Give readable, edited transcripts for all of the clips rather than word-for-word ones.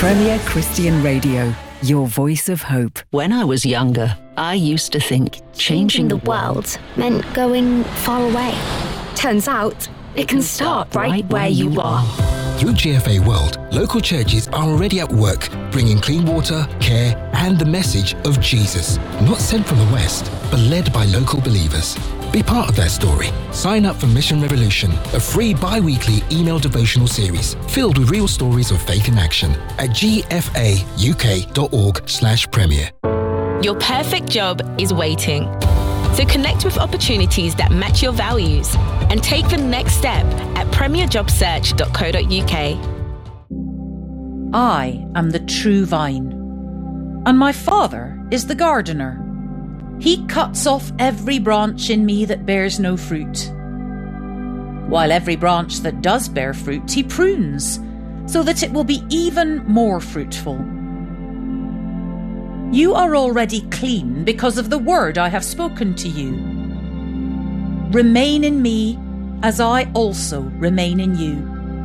Premier Christian Radio, your voice of hope. When I was younger, I used to think changing the world meant going far away. Turns out, it can start right where you are. Through GFA World, local churches are already at work, bringing clean water, care, and the message of Jesus. Not sent from the West, but led by local believers. Be part of that story. Sign up for Mission Revolution, a free bi-weekly email devotional series filled with real stories of faith in action at gfauk.org/premier. Your perfect job is waiting. So connect with opportunities that match your values and take the next step at premierjobsearch.co.uk. I am the true vine, and my Father is the gardener. He cuts off every branch in me that bears no fruit, while every branch that does bear fruit he prunes, so that it will be even more fruitful. You are already clean because of the word I have spoken to you. Remain in me as I also remain in you.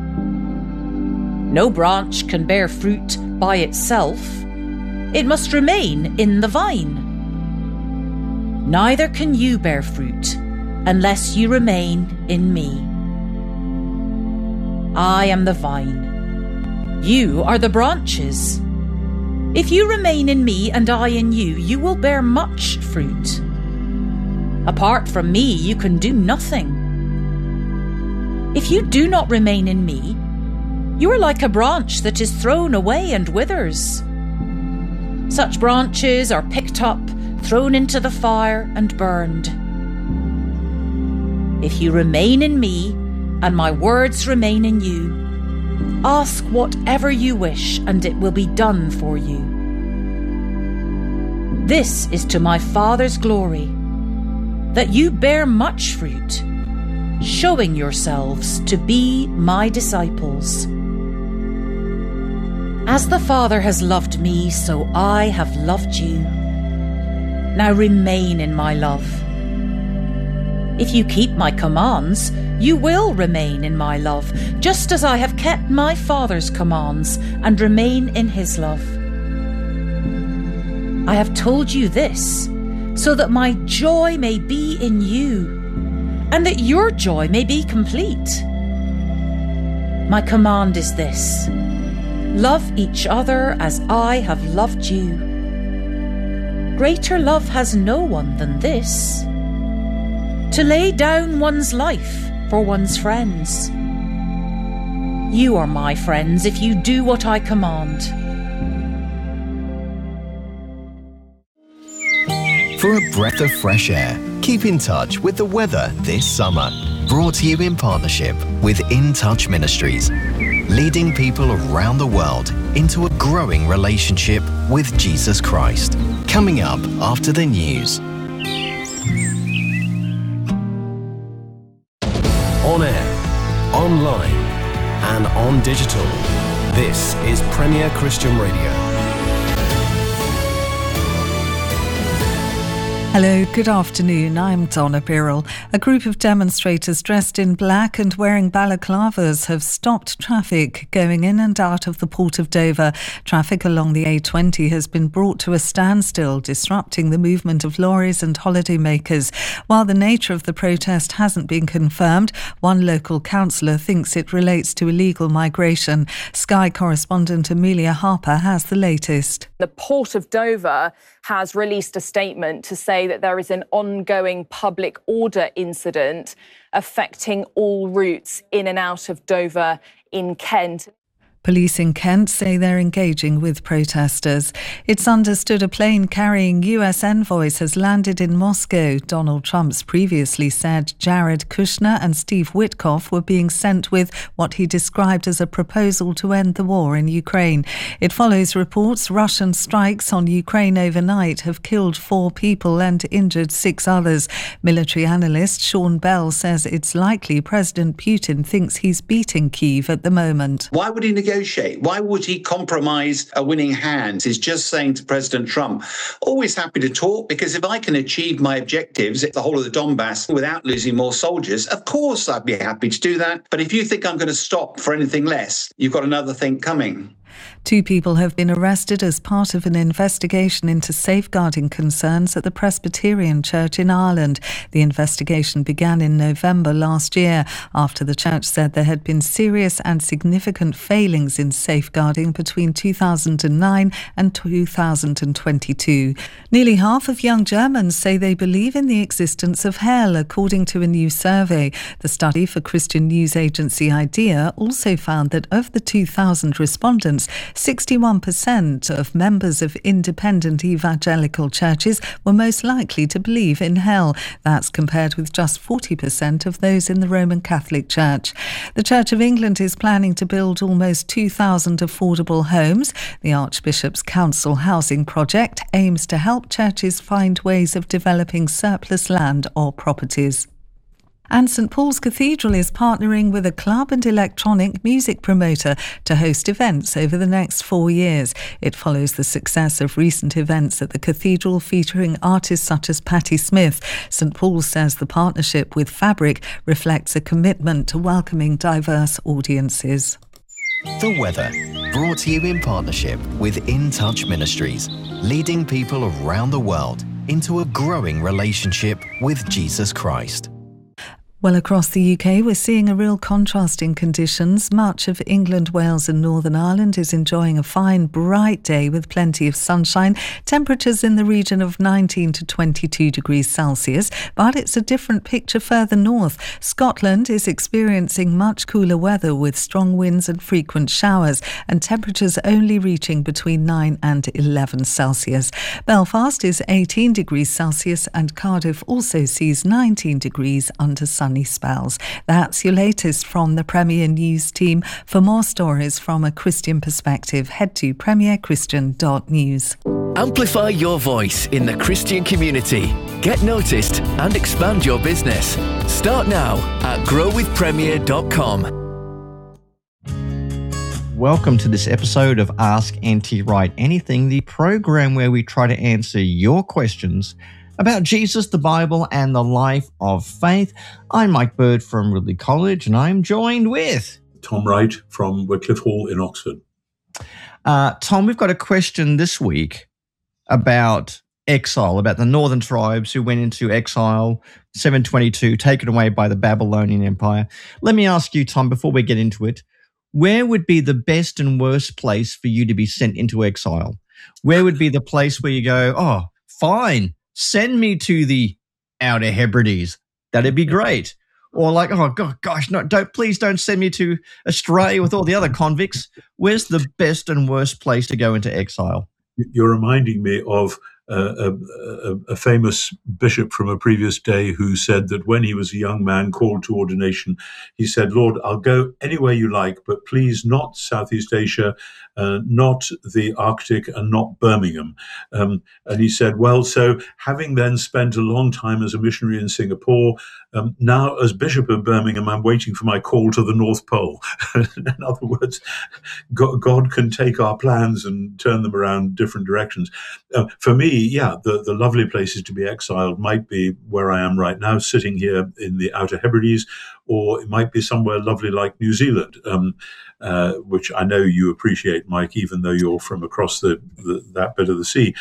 No branch can bear fruit by itself. It must remain in the vine. Neither can you bear fruit unless you remain in me. I am the vine. You are the branches. If you remain in me and I in you, you will bear much fruit. Apart from me, you can do nothing. If you do not remain in me, you are like a branch that is thrown away and withers. Such branches are picked up, thrown into the fire and burned. If you remain in me and my words remain in you, ask whatever you wish and it will be done for you. This is to my Father's glory, that you bear much fruit, showing yourselves to be my disciples. As the Father has loved me, so I have loved you. Now remain in my love. If you keep my commands, you will remain in my love, just as I have kept my Father's commands and remain in his love. I have told you this, so that my joy may be in you, and that your joy may be complete. My command is this: love each other as I have loved you. Greater love has no one than this, to lay down one's life for one's friends. You are my friends if you do what I command. For a breath of fresh air, keep in touch with the weather this summer. Brought to you in partnership with In Touch Ministries, leading people around the world into a growing relationship with Jesus Christ. Coming up after the news. On air, online, and on digital. This is Premier Christian Radio. Hello, good afternoon. I'm Donna Birrell. A group of demonstrators dressed in black and wearing balaclavas have stopped traffic going in and out of the Port of Dover. Traffic along the A20 has been brought to a standstill, disrupting the movement of lorries and holidaymakers. While the nature of the protest hasn't been confirmed, one local councillor thinks it relates to illegal migration. Sky correspondent Amelia Harper has the latest. The Port of Dover has released a statement to say that there is an ongoing public order incident affecting all routes in and out of Dover in Kent. Police in Kent say they're engaging with protesters. It's understood a plane carrying US envoys has landed in Moscow. Donald Trump's previously said Jared Kushner and Steve Witkoff were being sent with what he described as a proposal to end the war in Ukraine. It follows reports Russian strikes on Ukraine overnight have killed 4 people and injured 6 others. Military analyst Sean Bell says it's likely President Putin thinks he's beating Kyiv at the moment. Why would he negotiate? Why would he compromise a winning hand? He's just saying to President Trump, always happy to talk, because if I can achieve my objectives at the whole of the Donbass without losing more soldiers, of course I'd be happy to do that. But if you think I'm going to stop for anything less, you've got another thing coming. 2 people have been arrested as part of an investigation into safeguarding concerns at the Presbyterian Church in Ireland. The investigation began in November last year after the church said there had been serious and significant failings in safeguarding between 2009 and 2022. Nearly half of young Germans say they believe in the existence of hell, according to a new survey. The study for Christian news agency IDEA also found that of the 2,000 respondents, 61% of members of independent evangelical churches were most likely to believe in hell. That's compared with just 40% of those in the Roman Catholic Church. The Church of England is planning to build almost 2,000 affordable homes. The Archbishop's Council Housing Project aims to help churches find ways of developing surplus land or properties. And St Paul's Cathedral is partnering with a club and electronic music promoter to host events over the next 4 years. It follows the success of recent events at the cathedral featuring artists such as Patti Smith. St Paul's says the partnership with Fabric reflects a commitment to welcoming diverse audiences. The weather, brought to you in partnership with In Touch Ministries, leading people around the world into a growing relationship with Jesus Christ. Well, across the UK, we're seeing a real contrast in conditions. Much of England, Wales and Northern Ireland is enjoying a fine, bright day with plenty of sunshine. Temperatures in the region of 19 to 22 degrees Celsius, but it's a different picture further north. Scotland is experiencing much cooler weather with strong winds and frequent showers, and temperatures only reaching between 9 and 11 Celsius. Belfast is 18 degrees Celsius and Cardiff also sees 19 degrees under sunny spells. That's your latest from the Premier News team. For more stories from a Christian perspective, head to premierchristian.news. Amplify your voice in the Christian community. Get noticed and expand your business. Start now at growwithpremier.com. Welcome to this episode of Ask Auntie Wright Anything, the program where we try to answer your questions about Jesus, the Bible, and the life of faith. I'm Mike Bird from Ridley College, and I'm joined with Tom Wright from Wycliffe Hall in Oxford. Tom, we've got a question this week about exile, about the northern tribes who went into exile, 722, taken away by the Babylonian Empire. Let me ask you, Tom, before we get into it, where would be the best and worst place for you to be sent into exile? Where would be the place where you go, oh, fine, send me to the Outer Hebrides. That'd be great. Or like, oh gosh, no, please don't send me to Australia with all the other convicts. Where's the best and worst place to go into exile? You're reminding me of a famous bishop from a previous day who said that when he was a young man called to ordination, he said, Lord, I'll go anywhere you like, but please not Southeast Asia, not the Arctic, and not Birmingham. And he said, well, so having then spent a long time as a missionary in Singapore, now as Bishop of Birmingham, I'm waiting for my call to the North Pole. In other words, God can take our plans and turn them around different directions. For me, yeah, the lovely places to be exiled might be where I am right now, sitting here in the Outer Hebrides, or it might be somewhere lovely like New Zealand, which I know you appreciate, Mike, even though you're from across that bit of the sea.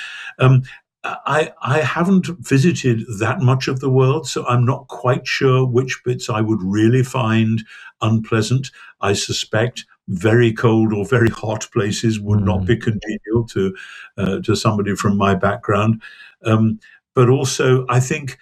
I haven't visited that much of the world, so I'm not quite sure which bits I would really find unpleasant. I suspect very cold or very hot places would not be congenial to somebody from my background. But also, I think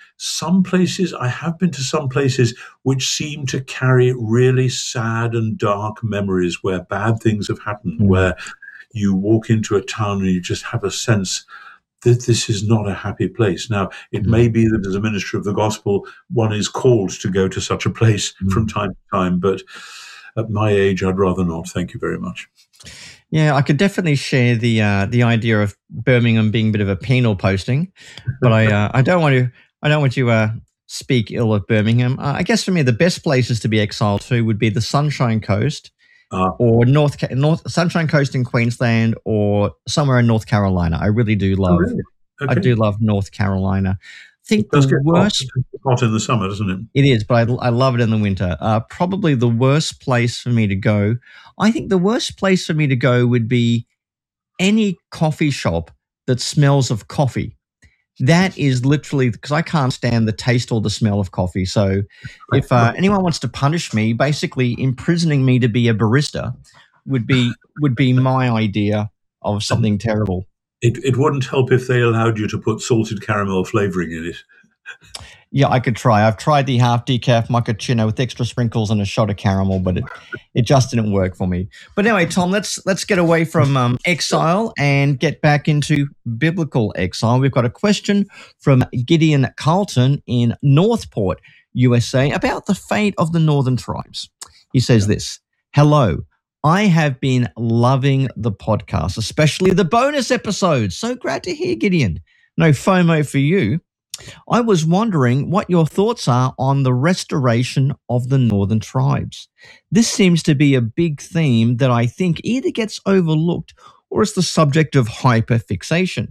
I have been to some places which seem to carry really sad and dark memories where bad things have happened, where you walk into a town and you just have a sense that this is not a happy place. Now, it may be that as a minister of the gospel, one is called to go to such a place from time to time, but at my age, I'd rather not. Thank you very much. Yeah, I could definitely share the idea of Birmingham being a bit of a penal posting, but I don't want to speak ill of Birmingham. I guess for me, the best places to be exiled to would be the Sunshine Coast, or North Sunshine Coast in Queensland, or somewhere in North Carolina. I really do love. I do love North Carolina. think it does the get worst hot in the summer, doesn't it? It is, but I love it in the winter. Probably the worst place for me to go. I think the worst place for me to go would be any coffee shop that smells of coffee. That is literally because I can't stand the taste or the smell of coffee. So if anyone wants to punish me, basically imprisoning me to be a barista would be my idea of something terrible. It wouldn't help if they allowed you to put salted caramel flavoring in it. Yeah, I could try. I've tried the half decaf mochaccino with extra sprinkles and a shot of caramel, but it just didn't work for me. But anyway, Tom, let's get away from exile and get back into biblical exile. We've got a question from Gideon Carlton in Northport, USA, about the fate of the Northern Tribes. He says this: "Hello. I have been loving the podcast, especially the bonus episodes. So glad to hear, Gideon. No FOMO for you. I was wondering what your thoughts are on the restoration of the Northern Tribes. This seems to be a big theme that I think either gets overlooked or is the subject of hyperfixation.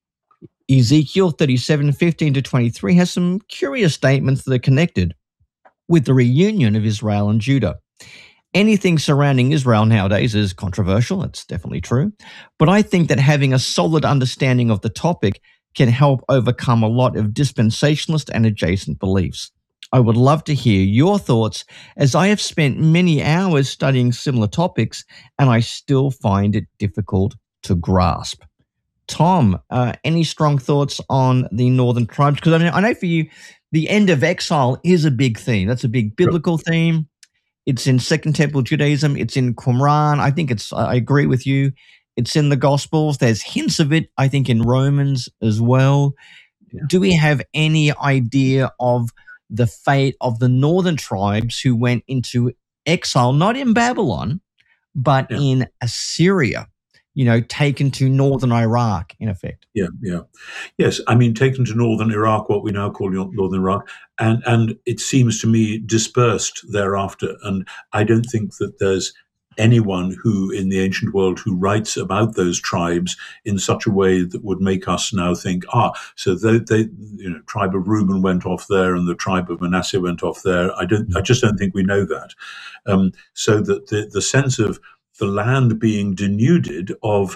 Ezekiel 37:15-23 has some curious statements that are connected with the reunion of Israel and Judah. Anything surrounding Israel nowadays is controversial. It's definitely true. But I think that having a solid understanding of the topic can help overcome a lot of dispensationalist and adjacent beliefs. I would love to hear your thoughts, as I have spent many hours studying similar topics and I still find it difficult to grasp." Tom, any strong thoughts on the Northern Tribes? Because I know for you, the end of exile is a big theme. That's a big biblical theme. It's in Second Temple Judaism. It's in Qumran. I think I agree with you. It's in the Gospels. There's hints of it, I think, in Romans as well. Yeah. Do we have any idea of the fate of the Northern Tribes who went into exile, not in Babylon, but in Assyria, taken to northern Iraq, in effect? Yes, I mean, taken to northern Iraq, what we now call northern Iraq, and it seems to me dispersed thereafter. And I don't think that there's anyone who in the ancient world who writes about those tribes in such a way that would make us now think, so they tribe of Reuben went off there and the tribe of Manasseh went off there. I just don't think we know that. So that the sense of the land being denuded of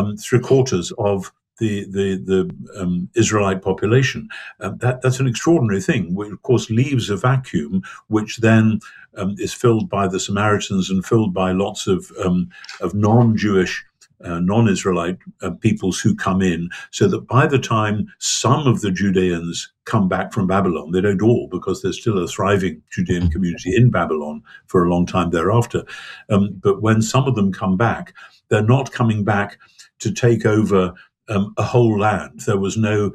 3/4 of the Israelite population, that's an extraordinary thing, which of course leaves a vacuum, which then is filled by the Samaritans and filled by lots of non-Jewish, non-Israelite peoples who come in, so that by the time some of the Judeans come back from Babylon, they don't all, because there's still a thriving Judean community in Babylon for a long time thereafter. But when some of them come back, they're not coming back to take over a whole land. There was no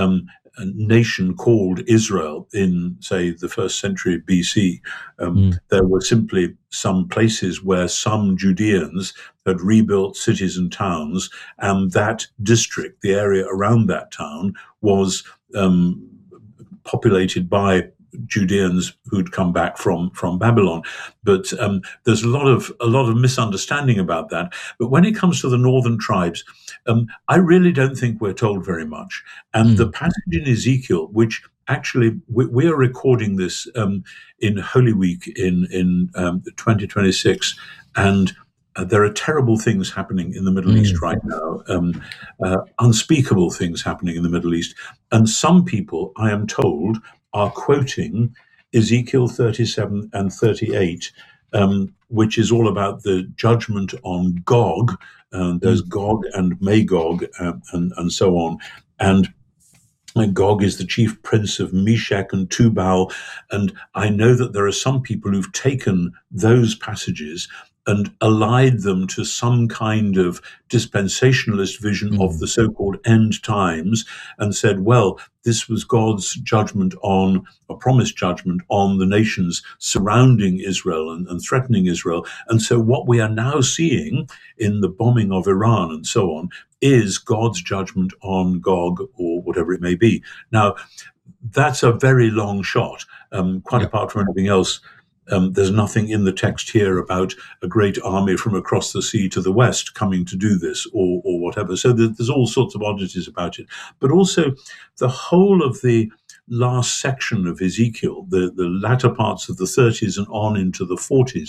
nation called Israel in, say, the 1st century BC. There were simply some places where some Judeans had rebuilt cities and towns, and that district, the area around that town, was populated by Judeans who'd come back from Babylon. But there's a lot of misunderstanding about that. But when it comes to the Northern Tribes, I really don't think we're told very much. And the passage in Ezekiel, which actually we are recording this in Holy Week in 2026, and there are terrible things happening in the Middle East right now, unspeakable things happening in the Middle East. And some people, I am told, are quoting Ezekiel 37 and 38, which is all about the judgment on Gog. There's Gog and Magog and so on. And Gog is the chief prince of Meshach and Tubal. And I know that there are some people who've taken those passages and allied them to some kind of dispensationalist vision of the so-called end times, and said, well, this was God's judgment on, a promised judgment on the nations surrounding Israel and threatening Israel. And so what we are now seeing in the bombing of Iran and so on is God's judgment on Gog, or whatever it may be. Now, that's a very long shot, quite apart from anything else. There's nothing in the text here about a great army from across the sea to the west coming to do this or whatever. So there's all sorts of oddities about it. But also the whole of the last section of Ezekiel, the latter parts of the 30s and on into the 40s,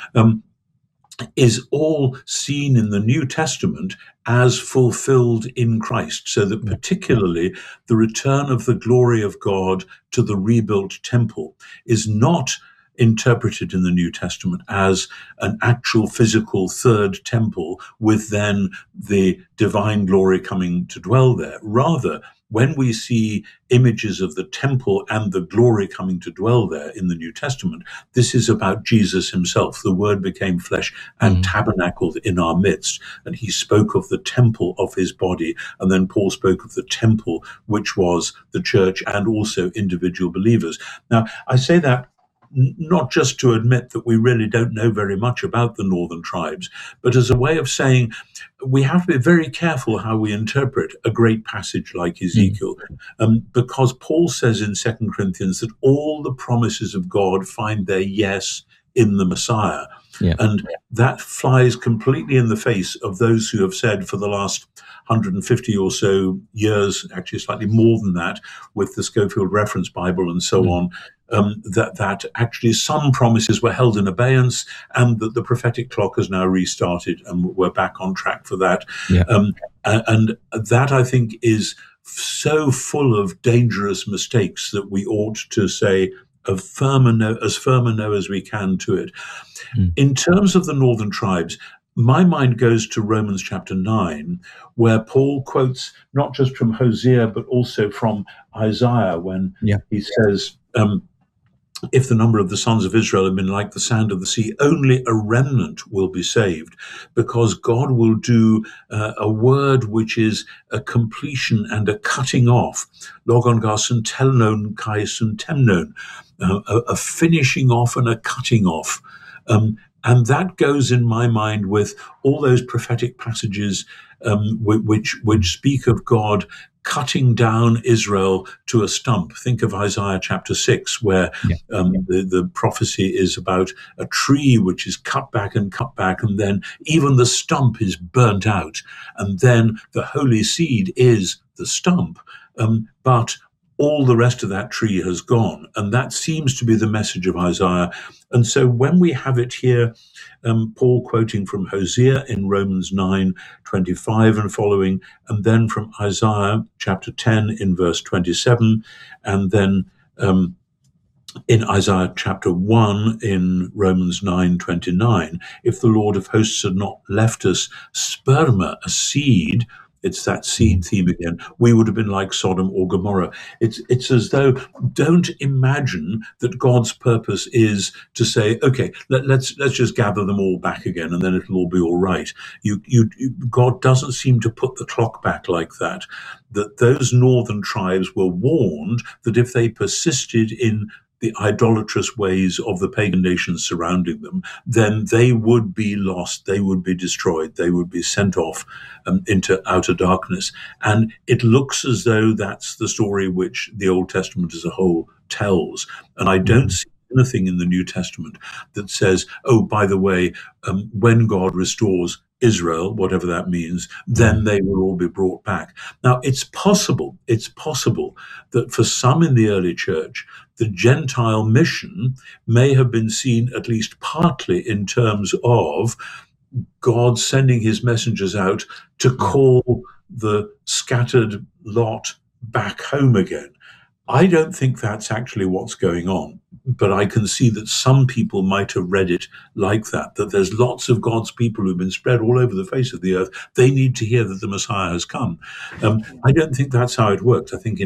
is all seen in the New Testament as fulfilled in Christ, so that particularly the return of the glory of God to the rebuilt temple is not interpreted in the New Testament as an actual physical third temple with then the divine glory coming to dwell there. Rather, when we see images of the temple and the glory coming to dwell there in the New Testament, this is about Jesus himself. The Word became flesh and tabernacled in our midst, and he spoke of the temple of his body, and then Paul spoke of the temple, which was the church and also individual believers. Now, I say that not just to admit that we really don't know very much about the northern tribes, but as a way of saying we have to be very careful how we interpret a great passage like Ezekiel, because Paul says in 2 Corinthians that all the promises of God find their yes in the Messiah. Yeah. And that flies completely in the face of those who have said for the last 150 or so years, actually slightly more than that, with the Scofield Reference Bible and so on, that actually some promises were held in abeyance and that the prophetic clock has now restarted and we're back on track for that. Yeah. And that, I think, is so full of dangerous mistakes that we ought to say as firm a no as we can to it. In terms of the northern tribes, my mind goes to Romans chapter 9, where Paul quotes not just from Hosea, but also from Isaiah, when he says, if the number of the sons of Israel had been like the sand of the sea, only a remnant will be saved, because God will do a word which is a completion and a cutting off, logon garson telnon kais and temnon, a finishing off and a cutting off. And that goes in my mind with all those prophetic passages which speak of God cutting down Israel to a stump. Think of Isaiah chapter 6, where the prophecy is about a tree which is cut back, and then even the stump is burnt out. And then the holy seed is the stump. But all the rest of that tree has gone. And that seems to be the message of Isaiah. And so when we have it here, Paul quoting from Hosea in Romans 9:25 and following, and then from Isaiah chapter 10 in verse 27, and then in Isaiah chapter 1 in Romans 9:29, if the Lord of hosts had not left us sperma, a seed, it's that seed theme again, we would have been like Sodom or Gomorrah. It's as though, don't imagine that God's purpose is to say, okay, let's just gather them all back again and then it'll all be all right. God doesn't seem to put the clock back like that. That those northern tribes were warned that if they persisted in the idolatrous ways of the pagan nations surrounding them, then they would be lost, they would be destroyed, they would be sent off into outer darkness. And it looks as though that's the story which the Old Testament as a whole tells. And I don't see anything in the New Testament that says, oh, by the way, when God restores Israel, whatever that means, then they will all be brought back. Now, it's possible that for some in the early church, the Gentile mission may have been seen at least partly in terms of God sending his messengers out to call the scattered lot back home again. I don't think that's actually what's going on, but I can see that some people might have read it like that there's lots of God's people who've been spread all over the face of the earth. They need to hear that the Messiah has come. I don't think that's how it works. I think